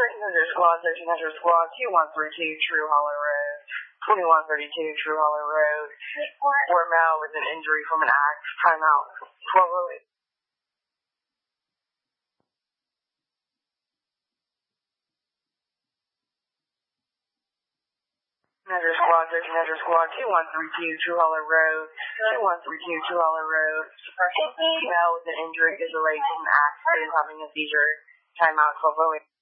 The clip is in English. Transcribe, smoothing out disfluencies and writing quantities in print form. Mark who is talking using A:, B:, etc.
A: Squad, 1300 Squad, 2132 True Hollow Road, 2132 True Hollow Road. Report male with an injury from an axe. Timeout. 1208. Squad, 1300 Squad, 2132 True Hollow Road, 2132 True Hollow Road. Male with an injury is related to an axe and is having a seizure. Timeout. 1208.